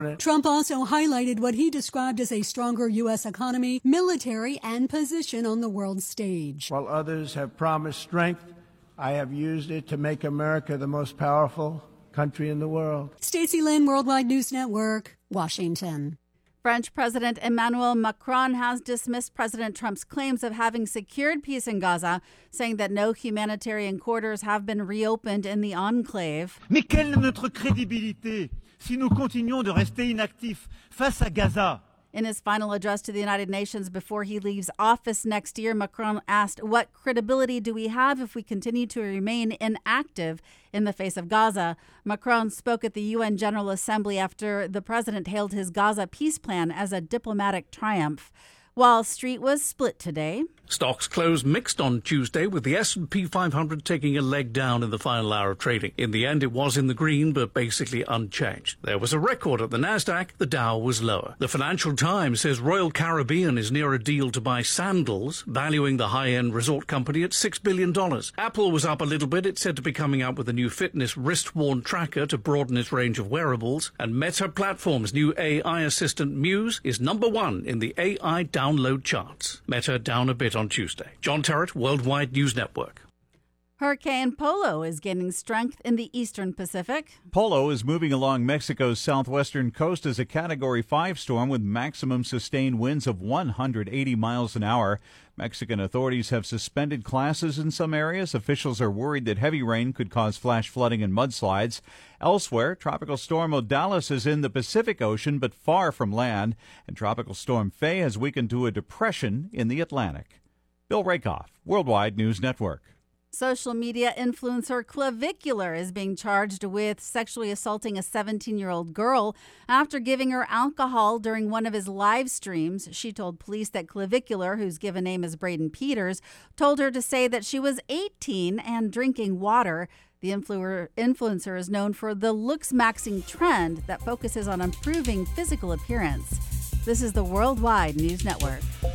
Trump also highlighted what he described as a stronger U.S. economy, military, and position on the world stage. While others have promised strength, I have used it to make America the most powerful country in the world. Stacey Lynn, Worldwide News Network, Washington. French President Emmanuel Macron has dismissed President Trump's claims of having secured peace in Gaza, saying that no humanitarian corridors have been reopened in the enclave. Mais quelle est notre crédibilité si nous continuons de rester inactifs face à Gaza? In his final address to the United Nations before he leaves office next year, Macron asked, what credibility do we have if we continue to remain inactive in the face of Gaza? Macron spoke at the UN General Assembly after the president hailed his Gaza peace plan as a diplomatic triumph. Wall Street was split today. Stocks closed mixed on Tuesday, with the S&P 500 taking a leg down in the final hour of trading. In the end, it was in the green, but basically unchanged. There was a record at the Nasdaq. The Dow was lower. The Financial Times says Royal Caribbean is near a deal to buy Sandals, valuing the high-end resort company at $6 billion. Apple was up a little bit. It's said to be coming out with a new fitness wrist-worn tracker to broaden its range of wearables. And Meta Platforms' new AI assistant Muse is number one in the AI download charts. Meta down a bit on Tuesday. John Terrett, Worldwide News Network. Hurricane Polo is gaining strength in the eastern Pacific. Polo is moving along Mexico's southwestern coast as a Category 5 storm with maximum sustained winds of 180 miles an hour. Mexican authorities have suspended classes in some areas. Officials are worried that heavy rain could cause flash flooding and mudslides. Elsewhere, Tropical Storm Odalis is in the Pacific Ocean but far from land, and Tropical Storm Faye has weakened to a depression in the Atlantic. Bill Rakoff, Worldwide News Network. Social media influencer Clavicular is being charged with sexually assaulting a 17-year-old girl after giving her alcohol during one of his live streams. She told police that Clavicular, whose given name is Braden Peters, told her to say that she was 18 and drinking water. The influencer is known for the looks-maxing trend that focuses on improving physical appearance. This is the Worldwide News Network.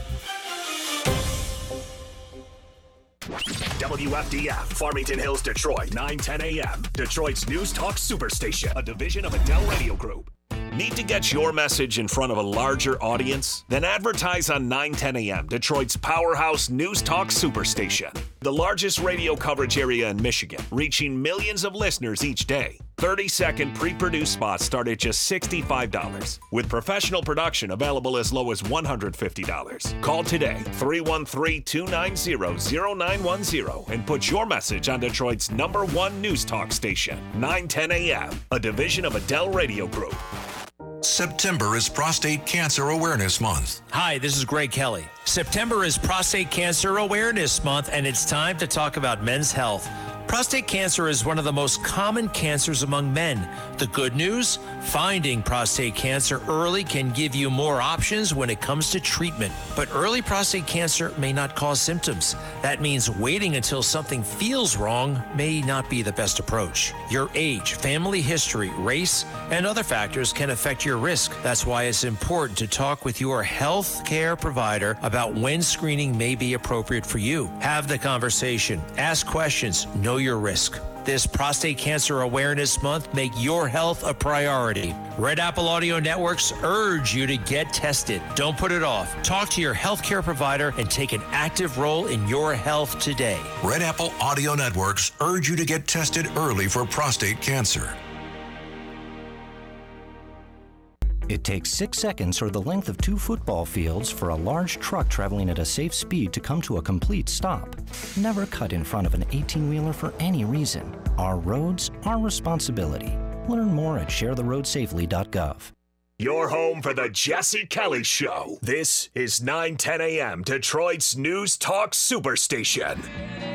WFDF, Farmington Hills, Detroit, 9:10 a.m. Detroit's News Talk Superstation, a division of Adele Radio Group. Need to get your message in front of a larger audience? Then advertise on 9:10 a.m., Detroit's powerhouse News Talk Superstation. The largest radio coverage area in Michigan, reaching millions of listeners each day. 30-second pre-produced spots start at just $65, with professional production available as low as $150. Call today, 313-290-0910, and put your message on Detroit's #1 News Talk station, 9:10 a.m., a division of Adele Radio Group. September is Prostate Cancer Awareness Month. Hi, this is Greg Kelly. September is Prostate Cancer Awareness Month, and it's time to talk about men's health. Prostate cancer is one of the most common cancers among men. The good news? Finding prostate cancer early can give you more options when it comes to treatment. But early prostate cancer may not cause symptoms. That means waiting until something feels wrong may not be the best approach. Your age, family history, race, and other factors can affect your risk. That's why it's important to talk with your health care provider about when screening may be appropriate for you. Have the conversation. Ask questions. Know your risk. This Prostate Cancer Awareness Month, make your health a priority. Red Apple Audio Networks urge you to get tested. Don't put it off. Talk to your healthcare provider and take an active role in your health today. Red Apple Audio Networks urge you to get tested early for prostate cancer. It takes 6 seconds or the length of 2 football fields for a large truck traveling at a safe speed to come to a complete stop. Never cut in front of an 18-wheeler for any reason. Our roads, our responsibility. Learn more at sharetheroadsafely.gov. Your home for the Jesse Kelly Show. This is 9:10 a.m. Detroit's News Talk Superstation.